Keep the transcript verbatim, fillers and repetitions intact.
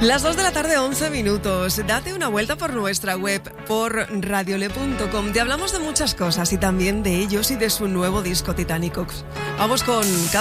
Las dos de la tarde, once minutos. Date una vuelta por nuestra web, por radiole punto com. Te hablamos de muchas cosas y también de ellos y de su nuevo disco Titanicus. Vamos con